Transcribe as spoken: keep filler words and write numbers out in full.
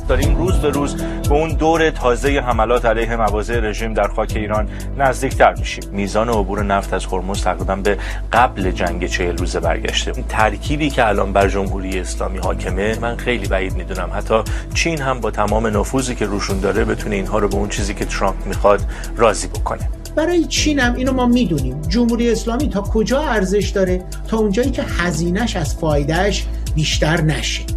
هست. داریم روز به روز به اون دور تازه حملات علیه مواضع رژیم در خاک ایران نزدیکتر میشیم. میزان عبور نفت از هرمز تقریبا به قبل جنگ چهل روزه برگشته. این ترکیبی که الان بر جمهوری اسلامی حاکمه من خیلی بعید میدونم حتی چین هم با تمام نفوذی که روشون داره بتونه اینها رو به اون چیزی که ترامپ میخواد راضی بکنه. برای چین هم اینو ما میدونیم، جمهوری اسلامی تا کجا ارزش داره؟ تا اونجایی که هزینه‌اش از فایدهش بیشتر نشه.